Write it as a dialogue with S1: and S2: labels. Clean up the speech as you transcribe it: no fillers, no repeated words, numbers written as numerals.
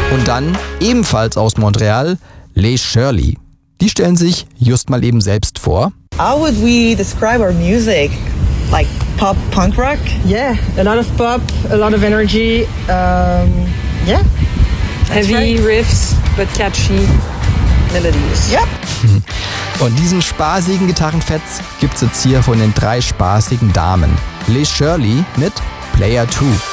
S1: Und dann, ebenfalls aus Montreal, Les Shirley. Die stellen sich just mal eben selbst vor.
S2: How would we describe our music? Like pop, punk rock?
S3: Yeah, a lot of pop, a lot of energy. Yeah.
S4: Heavy riffs, but catchy melodies.
S2: Yep.
S1: Und diesen spaßigen Gitarrenfetz gibt's jetzt hier von den 3 spaßigen Damen. Les Shirley mit Player 2.